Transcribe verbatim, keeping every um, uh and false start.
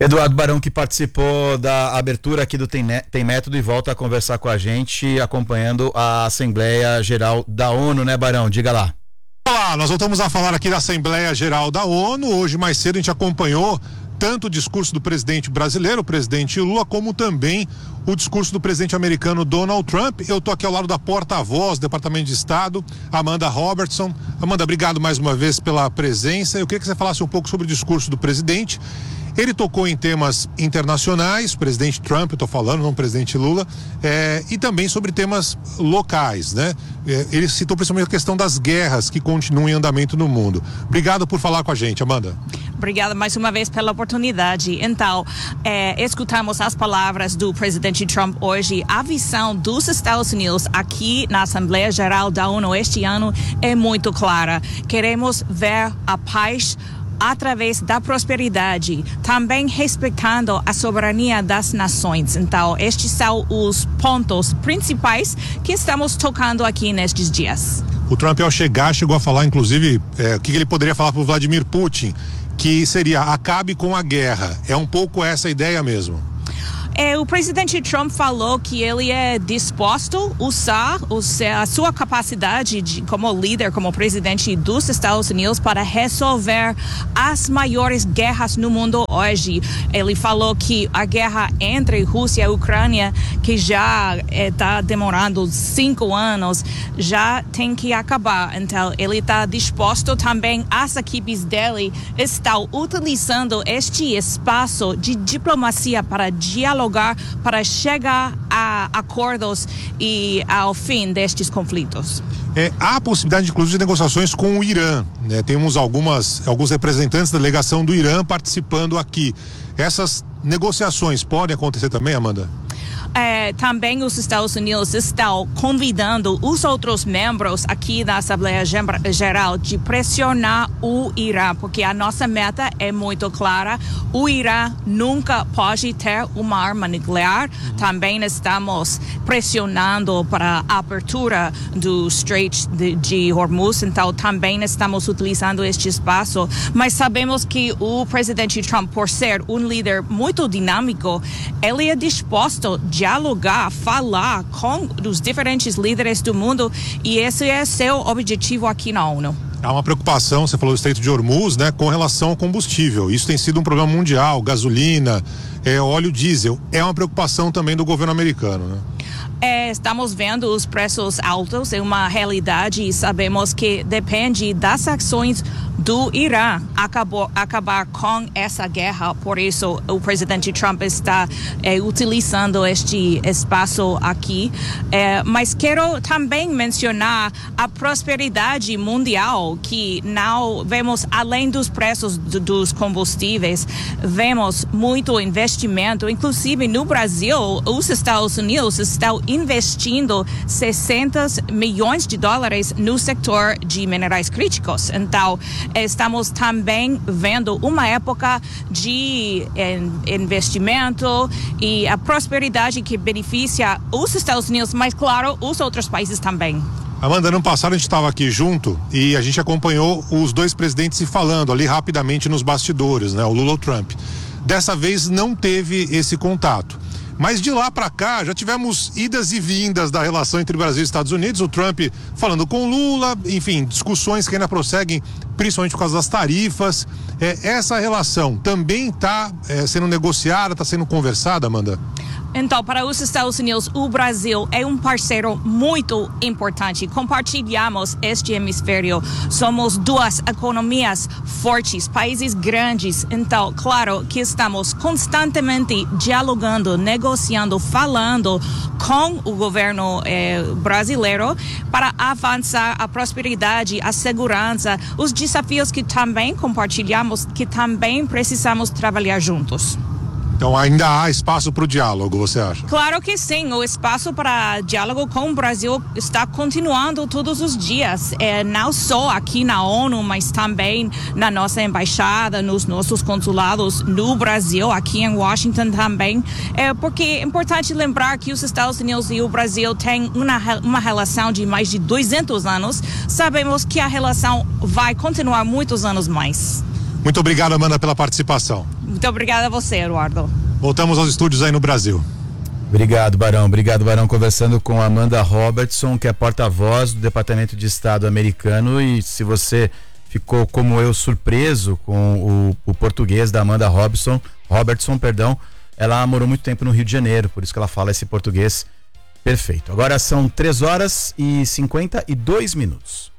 Eduardo Barão, que participou da abertura aqui do Tem, Tem Método e volta a conversar com a gente, acompanhando a Assembleia Geral da ONU, né, Barão? Diga lá. Olá, nós voltamos a falar aqui da Assembleia Geral da ONU. Hoje, mais cedo, a gente acompanhou tanto o discurso do presidente brasileiro, o presidente Lula, como também o discurso do presidente americano Donald Trump. Eu tô aqui ao lado da porta-voz do Departamento de Estado, Amanda Robertson. Amanda, obrigado mais uma vez pela presença. Eu queria que você falasse um pouco sobre o discurso do presidente. Ele tocou em temas internacionais, o presidente Trump, eu estou falando, não o presidente Lula, é, e também sobre temas locais, né? É, ele citou principalmente a questão das guerras que continuam em andamento no mundo. Obrigado por falar com a gente, Amanda. Obrigada mais uma vez pela oportunidade. Então, é, escutamos as palavras do presidente Trump hoje. A visão dos Estados Unidos aqui na Assembleia Geral da ONU este ano é muito clara. Queremos ver a paz através da prosperidade, também respeitando a soberania das nações. Então, estes são os pontos principais que estamos tocando aqui nestes dias. O Trump, ao chegar, chegou a falar, inclusive, é, o que ele poderia falar para o Vladimir Putin, que seria acabe com a guerra. É um pouco essa a ideia mesmo. É, o presidente Trump falou que ele é disposto a usar a sua capacidade de, como líder, como presidente dos Estados Unidos para resolver as maiores guerras no mundo hoje. Ele falou que a guerra entre Rússia e Ucrânia, que já está demorando cinco anos, já tem que acabar. Então, ele está disposto também, as equipes dele estão utilizando este espaço de diplomacia para dialogar para chegar a acordos e ao fim destes conflitos. É, há a possibilidade, inclusive, de negociações com o Irã, né? Temos algumas, alguns representantes da delegação do Irã participando aqui. Essas negociações podem acontecer também, Amanda? É, também os Estados Unidos estão convidando os outros membros aqui da Assembleia Geral de pressionar o Irã, porque a nossa meta é muito clara. O Irã nunca pode ter uma arma nuclear. Uhum. Também estamos pressionando para a abertura do Strait de, de Hormuz, então também estamos utilizando este espaço. Mas sabemos que o presidente Trump, por ser um líder muito dinâmico, ele é disposto a dialogar, falar com os diferentes líderes do mundo, e esse é seu objetivo aqui na ONU. Há uma preocupação, você falou do Estreito de Hormuz, né, com relação ao combustível. Isso tem sido um problema mundial, gasolina, é, óleo diesel. É uma preocupação também do governo americano, né? É, estamos vendo os preços altos, é uma realidade, e sabemos que depende das ações do Irã acabou, acabar com essa guerra. Por isso o presidente Trump está é, utilizando este espaço aqui. É, mas quero também mencionar a prosperidade mundial, que não vemos, além dos preços do, dos combustíveis, vemos muito investimento, inclusive no Brasil. Os Estados Unidos estão investindo sessenta milhões de dólares no setor de minerais críticos. Então, estamos também vendo uma época de investimento e a prosperidade que beneficia os Estados Unidos, mas, claro, os outros países também. Amanda, ano passado a gente estava aqui junto e a gente acompanhou os dois presidentes se falando ali rapidamente nos bastidores, né? O Lula e o Trump. Dessa vez não teve esse contato. Mas de lá para cá já tivemos idas e vindas da relação entre Brasil e Estados Unidos, o Trump falando com o Lula, enfim, discussões que ainda prosseguem, principalmente por causa das tarifas. É, essa relação também está é, sendo negociada, está sendo conversada, Amanda? Então, para os Estados Unidos, o Brasil é um parceiro muito importante. Compartilhamos este hemisfério. Somos duas economias fortes, países grandes. Então, claro que estamos constantemente dialogando, negociando, falando com o governo eh, brasileiro para avançar a prosperidade, a segurança, os desafios que também compartilhamos, que também precisamos trabalhar juntos. Então ainda há espaço para o diálogo, você acha? Claro que sim, o espaço para diálogo com o Brasil está continuando todos os dias, é, não só aqui na ONU, mas também na nossa embaixada, nos nossos consulados no Brasil, aqui em Washington também, é, porque é importante lembrar que os Estados Unidos e o Brasil têm uma, uma relação de mais de duzentos anos, sabemos que a relação vai continuar muitos anos mais. Muito obrigado, Amanda, pela participação. Muito obrigada a você, Eduardo. Voltamos aos estúdios aí no Brasil. Obrigado, Barão. Obrigado, Barão. Conversando com a Amanda Robertson, que é porta-voz do Departamento de Estado americano. E se você ficou, como eu, surpreso com o, o português da Amanda Robertson, Robertson, perdão, ela morou muito tempo no Rio de Janeiro, por isso que ela fala esse português perfeito. Agora são três horas e cinquenta e dois minutos.